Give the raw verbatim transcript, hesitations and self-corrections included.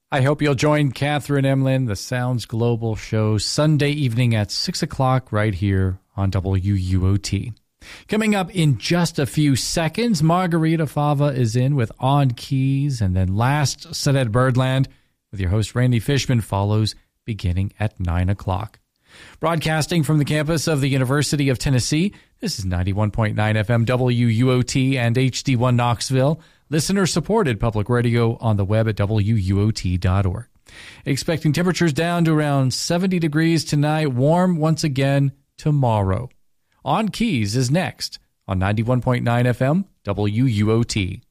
I hope you'll join Catherine Emlyn, the Sounds Global show, Sunday evening at six o'clock right here on W U O T. Coming up in just a few seconds, Margarita Fava is in with On Keys, and then Last Set at Birdland with your host Randy Fishman follows beginning at nine o'clock. Broadcasting from the campus of the University of Tennessee, this is ninety-one point nine F M W U O T and H D one Knoxville, listener-supported public radio on the web at W U O T dot org. Expecting temperatures down to around seventy degrees tonight, warm once again tomorrow. On Keys is next on ninety-one point nine F M W U O T.